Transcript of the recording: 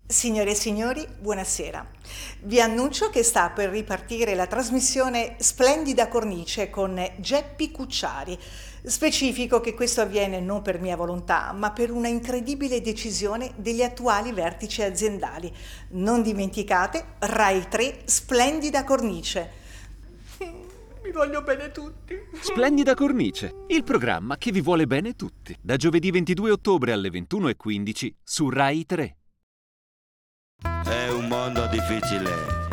Signore e signori, buonasera. Vi annuncio che sta per ripartire la trasmissione Splendida Cornice con Geppi Cucciari. Specifico che questo avviene non per mia volontà, ma per una incredibile decisione degli attuali vertici aziendali. Non dimenticate, Rai 3 Splendida Cornice. Vi voglio bene tutti. Splendida Cornice, il programma che vi vuole bene tutti. Da giovedì 22 ottobre alle 21:15 su Rai 3. È un mondo difficile.